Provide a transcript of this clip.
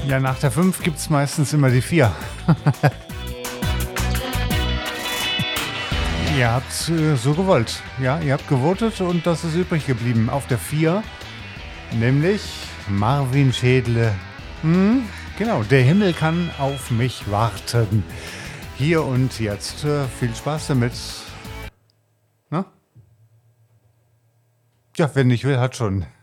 Ja, nach der 5 gibt es meistens immer die 4. Ihr habt so gewollt. Ja, ihr habt gewotet und das ist übrig geblieben. Auf der 4, nämlich Marvin Schädle. Genau, der Himmel kann auf mich warten. Hier und jetzt. Viel Spaß damit. Na? Ja, wer nicht will, hat schon.